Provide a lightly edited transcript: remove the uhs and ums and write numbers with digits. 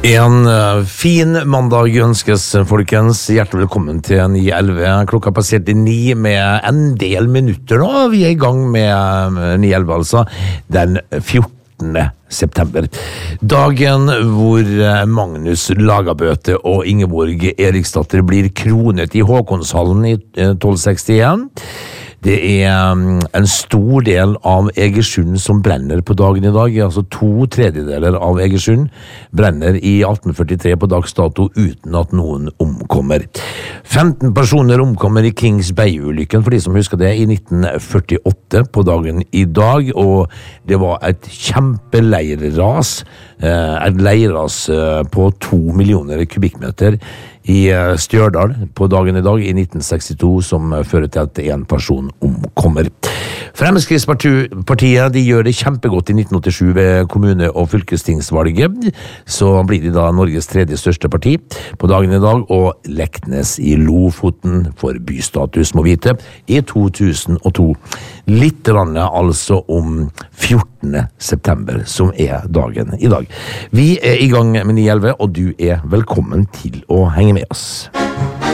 Fin mandag ønskes, folkens. Hjertelig velkommen til 9.11. Klokka passerte 9 med en del minutter nå. Vi I gang med 9.11, altså. Den 14. september. Dagen hvor Magnus Lagabøte og Ingeborg Eriksdatter blir kronet I Håkonshallen I 1261. Det en stor del av Egersund som brenner på dagen I dag. Altså 2/3 av Egersund brenner I 1843 på dags dato uten at noen omkommer. 15 personer omkommer I Kings Bay-ulykken, for de som husker det, I 1948 på dagen I dag, og det var et kjempeleirras, et leirras på 2 millioner kubikkmeter I Stjørdal på dagen I dag I 1962 som fører til at en person omkommer. Fremskrittspartiet de gjør det kjempegodt I 1987 ved kommune- og fylkestingsvalget, så blir de da Norges tredje største parti på dagen I dag, og Leknes I Lofoten for bystatus må vite I 2002. Litt altså om 14. september som dagen I dag. Vi I gang med 9.11, og du velkommen til å henge med oss.